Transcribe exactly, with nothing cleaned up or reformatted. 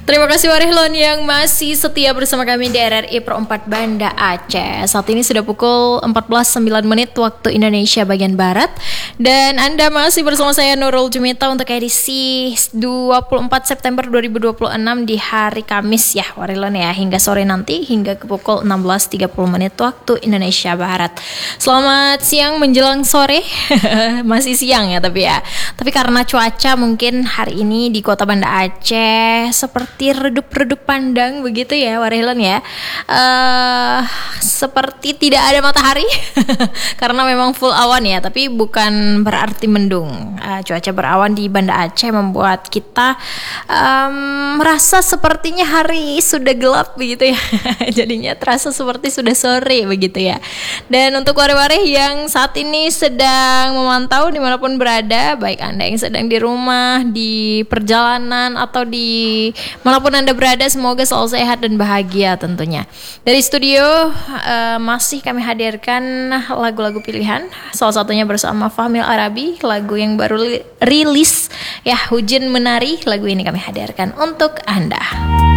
Terima kasih Warehlon yang masih setia bersama kami di R R I Pro empat Banda Aceh. Saat ini sudah pukul empat belas sembilan menit waktu Indonesia bagian Barat. Dan Anda masih bersama saya Nurul Jumita untuk edisi dua puluh empat September dua ribu dua puluh enam di hari Kamis ya Warehlon ya. Hingga sore nanti hingga ke pukul enam belas tiga puluh menit waktu Indonesia Barat. Selamat siang menjelang sore. Masih siang ya tapi ya. Tapi karena cuaca mungkin hari ini di kota Banda Aceh seperti redup-redup pandang begitu ya Warehlon ya, uh, seperti tidak ada matahari karena memang full awan ya, tapi bukan berarti mendung. Uh, cuaca berawan di Banda Aceh membuat kita um, merasa sepertinya hari sudah gelap begitu ya. Jadinya terasa seperti sudah sore begitu ya. Dan untuk ware-ware yang saat ini sedang memantau dimanapun berada, baik Anda yang sedang di rumah, di perjalanan atau di manapun Anda berada, semoga selalu sehat dan bahagia tentunya. Dari studio uh, masih kami hadirkan lagu-lagu pilihan, salah satunya bersama Fahmil Arabi, lagu yang baru li- rilis ya, Hujan Menari. Lagu ini kami hadirkan untuk Anda.